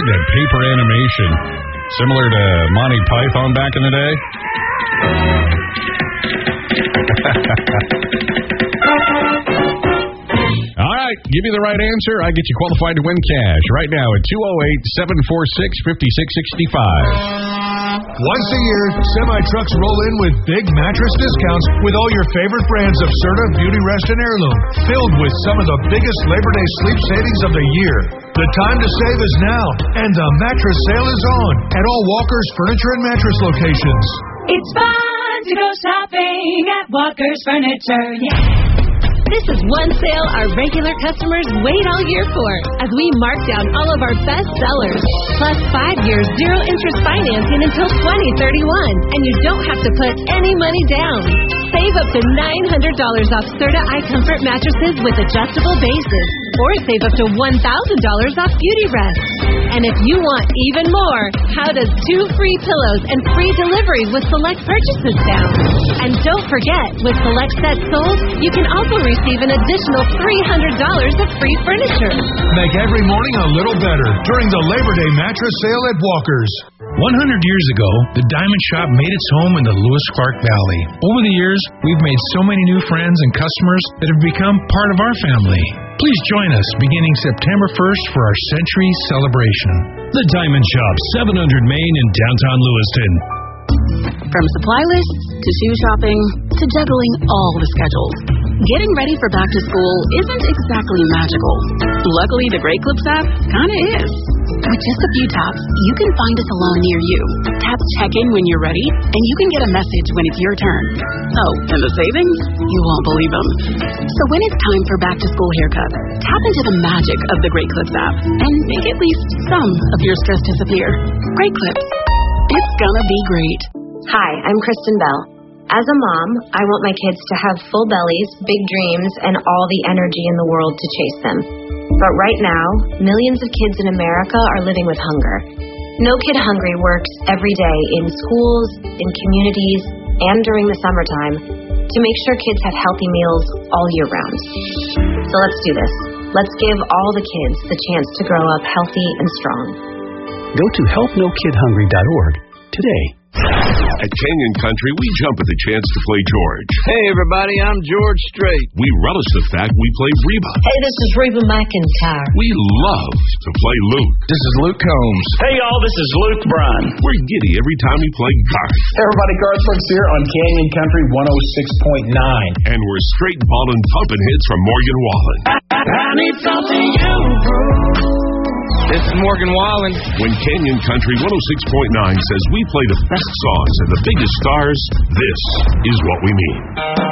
like that paper animation. Similar to Monty Python back in the day. All right, give me the right answer. I get you qualified to win cash right now at 208-746-5665. Once a year, semi-trucks roll in with big mattress discounts with all your favorite brands of Serta, Beauty Rest, and Heirloom, filled with some of the biggest Labor Day sleep savings of the year. The time to save is now, and the mattress sale is on at all Walker's Furniture and Mattress locations. It's fun to go shopping at Walker's Furniture, yeah! This is one sale our regular customers wait all year for as we mark down all of our best sellers. Plus 5 years, 0 interest financing until 2031. And you don't have to put any money down. Save up to $900 off Serta iComfort mattresses with adjustable bases. Or save up to $1,000 off Beauty Rest. And if you want even more, how does 2 free pillows and free delivery with select purchases sound? And don't forget, with select sets sold, you can also receive an additional $300 of free furniture. Make every morning a little better during the Labor Day mattress sale at Walker's. 100 years ago, the Diamond Shop made its home in the Lewis-Clark Valley. Over the years, we've made so many new friends and customers that have become part of our family. Please join us beginning September 1st for our century celebration. The Diamond Shop, 700 Main in downtown Lewiston. From supply lists to shoe shopping to juggling all the schedules, getting ready for back to school isn't exactly magical. Luckily, the Great Clips app kinda is. With just a few taps, you can find a salon near you. Tap check-in when you're ready, and you can get a message when it's your turn. Oh, and the savings? You won't believe them. So when it's time for back-to-school haircuts, tap into the magic of the Great Clips app and make at least some of your stress disappear. Great Clips. It's gonna be great. Hi, I'm Kristen Bell. As a mom, I want my kids to have full bellies, big dreams, and all the energy in the world to chase them. But right now, millions of kids in America are living with hunger. No Kid Hungry works every day in schools, in communities, and during the summertime to make sure kids have healthy meals all year round. So let's do this. Let's give all the kids the chance to grow up healthy and strong. Go to helpnokidhungry.org today. At Canyon Country, we jump at the chance to play George. Hey, everybody, I'm George Strait. We relish the fact we play Reba. Hey, this is Reba McEntire. We love to play Luke. This is Luke Combs. Hey, y'all, this is Luke Bryan. We're giddy every time we play Garth. Hey, everybody, Garth Brooks here on Canyon Country 106.9. And we're straight ballin' pumping hits from Morgan Wallen. I need something you prove. This is Morgan Wallen. When Canyon Country 106.9 says we play the best songs and the biggest stars, this is what we mean.